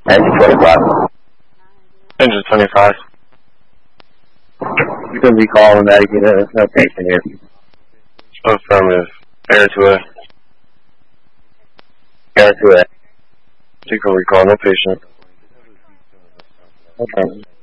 Engine 25. Engine 25. You can recall when that get no patient here. Affirmative. Air to A. Air to A. You can recall no patient. Okay.